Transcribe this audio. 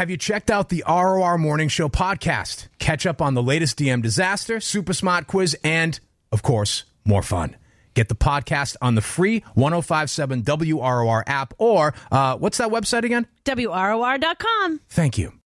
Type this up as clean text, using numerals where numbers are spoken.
Have you checked out the ROR Morning Show podcast? Catch up on the latest DM disaster, super smart quiz, and, of course, more fun. Get the podcast on the free 105.7 WROR app or, what's that website again? WROR.com. Thank you.